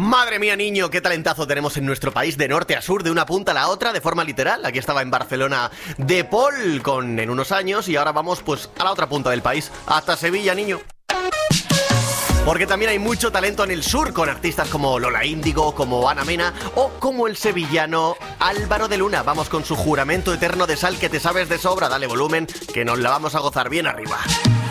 Madre mía, niño, qué talentazo tenemos en nuestro país, de norte a sur, de una punta a la otra, de forma literal. Aquí estaba en Barcelona De Paul en unos años y ahora vamos pues a la otra punta del país, hasta Sevilla, niño. Porque también hay mucho talento en el sur, con artistas como Lola Índigo, como Ana Mena o como el sevillano Álvaro de Luna. Vamos con su Juramento Eterno de Sal, que te sabes de sobra. Dale volumen, que nos la vamos a gozar bien arriba.